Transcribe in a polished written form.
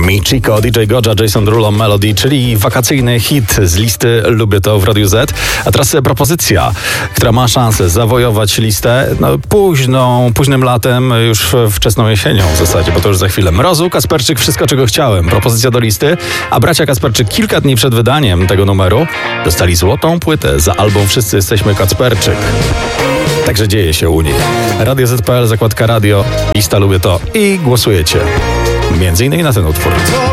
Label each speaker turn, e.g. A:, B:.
A: Michiko, DJ Goja, Jason Derulo, Melody, czyli wakacyjny hit z listy Lubię to w Radiu Z. A teraz propozycja, która ma szansę zawojować listę późnym latem, już wczesną jesienią w zasadzie, bo to już za chwilę. Mrozu, Kasperczyk, Wszystko czego chciałem. Propozycja do listy, a bracia Kasperczyk kilka dni przed wydaniem tego numeru dostali złotą płytę za album Wszyscy jesteśmy Kacperczyk. Także dzieje się u nich. Radio Z.pl, zakładka radio, lista Lubię to i głosujecie. Między innymi na ten utwór.